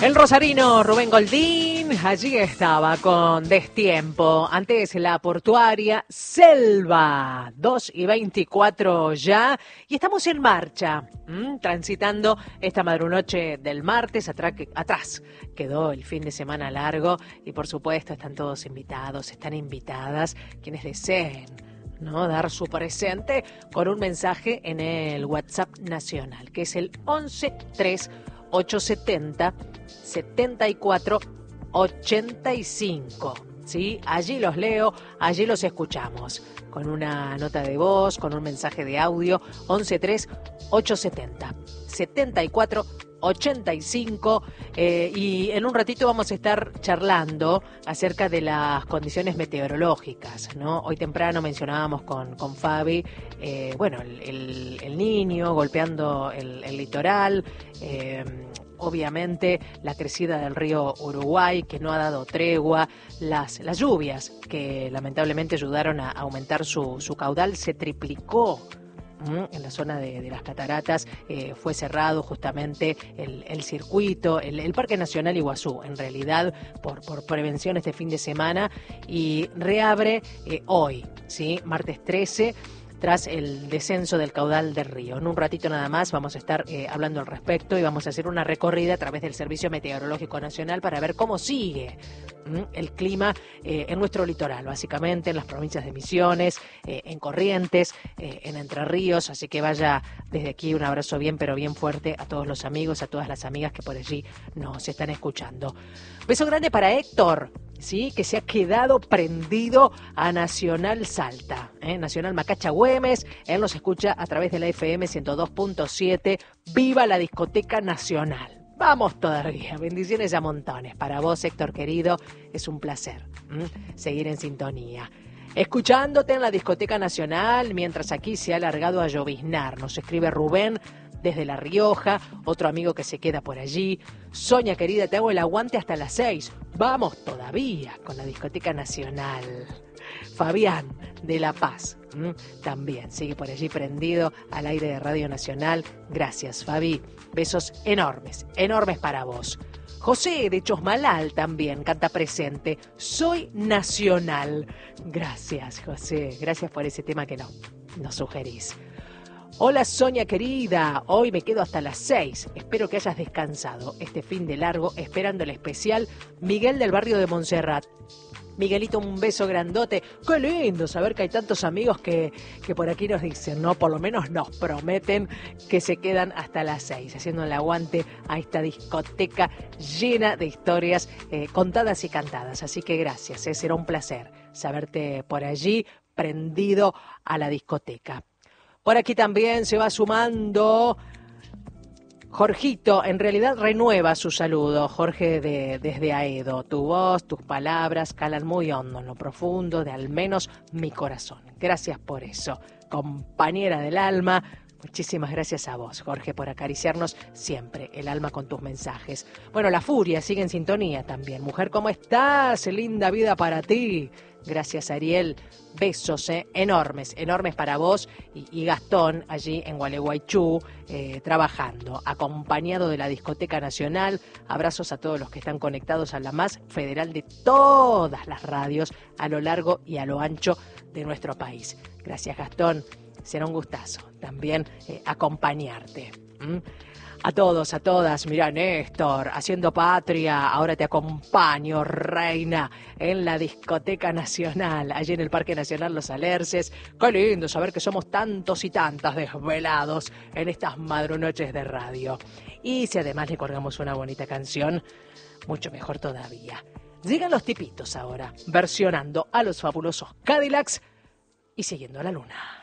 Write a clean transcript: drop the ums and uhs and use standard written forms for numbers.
El rosarino Rubén Goldín allí estaba con Destiempo. Antes la portuaria Selva, 2:24 ya. Y estamos en marcha, transitando esta madrunoche del martes. Atrás quedó el fin de semana largo y por supuesto están todos invitados, están invitadas quienes deseen, ¿no?, dar su presente con un mensaje en el WhatsApp nacional, que es el 113870-7485. ¿Sí? Allí los leo, allí los escuchamos, con una nota de voz, con un mensaje de audio, 113870-7485. Y en un ratito vamos a estar charlando acerca de las condiciones meteorológicas, ¿no? Hoy temprano mencionábamos con Fabi, el Niño golpeando el litoral, obviamente la crecida del río Uruguay, que no ha dado tregua, las lluvias que lamentablemente ayudaron a aumentar su caudal, se triplicó en la zona de las cataratas. Fue cerrado justamente el circuito, el Parque Nacional Iguazú, en realidad por prevención este fin de semana, y reabre hoy, ¿sí?, martes 13, tras el descenso del caudal del río. En un ratito nada más vamos a estar hablando al respecto y vamos a hacer una recorrida a través del Servicio Meteorológico Nacional para ver cómo sigue el clima en nuestro litoral, básicamente en las provincias de Misiones, en Corrientes, en Entre Ríos. Así que vaya desde aquí un abrazo bien, pero bien fuerte a todos los amigos, a todas las amigas que por allí nos están escuchando. Beso grande para Héctor, ¿sí?, que se ha quedado prendido a Nacional Salta, Nacional Macacha Güemes. Él nos escucha a través de la FM 102.7. ¡Viva la discoteca nacional! Vamos todavía, bendiciones a montones. Para vos, Héctor querido, es un placer seguir en sintonía, escuchándote en la discoteca nacional, mientras aquí se ha alargado a lloviznar. Nos escribe Rubén desde La Rioja, otro amigo que se queda por allí. Sonia querida, te hago el aguante hasta las 6. Vamos todavía con la discoteca nacional. Fabián de La Paz también sigue por allí prendido al aire de Radio Nacional. Gracias, Fabi. Besos enormes, enormes para vos. José de Chosmalal también canta presente. Soy nacional. Gracias, José. Gracias por ese tema que nos sugerís. Hola, Sonia querida, hoy me quedo hasta las 6. Espero que hayas descansado este fin de largo, esperando el especial. Miguel del barrio de Montserrat. Miguelito, un beso grandote. Qué lindo saber que hay tantos amigos que por aquí nos dicen, ¿no? Por lo menos nos prometen que se quedan hasta las 6, haciendo el aguante a esta discoteca llena de historias contadas y cantadas. Así que gracias, será un placer saberte por allí prendido a la discoteca. Por aquí también se va sumando Jorgito, en realidad renueva su saludo. Jorge desde Aedo. Tu voz, tus palabras calan muy hondo en lo profundo de al menos mi corazón. Gracias por eso, compañera del alma. Muchísimas gracias a vos, Jorge, por acariciarnos siempre el alma con tus mensajes. Bueno, La Furia sigue en sintonía también. Mujer, ¿cómo estás? Linda vida para ti. Gracias, Ariel. Besos enormes, enormes para vos y Gastón allí en Gualeguaychú, trabajando, acompañado de la Discoteca Nacional. Abrazos a todos los que están conectados a la más federal de todas las radios a lo largo y a lo ancho de nuestro país. Gracias, Gastón. Será un gustazo también acompañarte. A todos, a todas, mirá, Néstor, haciendo patria, ahora te acompaño, reina, en la Discoteca Nacional, allí en el Parque Nacional Los Alerces. Qué lindo saber que somos tantos y tantas desvelados en estas madrunoches de radio. Y si además le colgamos una bonita canción, mucho mejor todavía. Llegan los tipitos ahora, versionando a los fabulosos Cadillacs y siguiendo a la luna.